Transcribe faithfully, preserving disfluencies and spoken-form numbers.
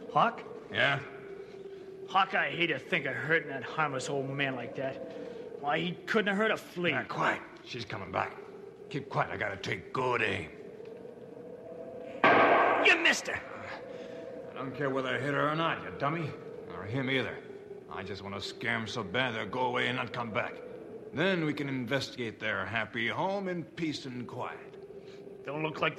Hawk? Yeah? Hawk, I hate to think of hurting that harmless old man like that. Why, he couldn't have hurt a flea. Now, quiet. She's coming back. Keep quiet. I gotta take good aim. You missed her. I don't care whether I hit her or not, you dummy. Or him either. I just want to scare him so bad they'll go away and not come back. Then we can investigate their happy home in peace and quiet. Don't look like